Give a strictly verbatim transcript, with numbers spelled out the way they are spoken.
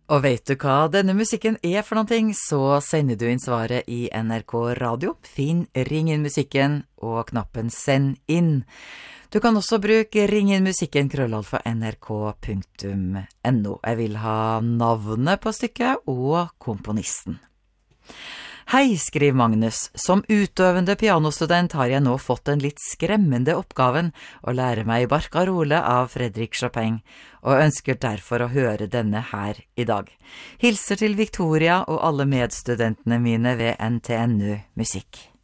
Og vet du hva denne musikken er for noen ting, så sender du inn svaret i N R K Radio. Finn Ring inn musikken og knappen Send inn. Du kan også bruke Ring inn musikken krøllalfa nrk punktum no. Jeg vil ha navnet på stykket og komponisten. Hei, skriver Magnus. Som utøvende pianostudent har jeg nå fått den litt skremmende oppgaven å lære meg Barcarole av Frédéric Chopin, og ønsker derfor å høre denne her i dag. Hilser til Victoria og alle medstudentene mine ved N T N U Musikk.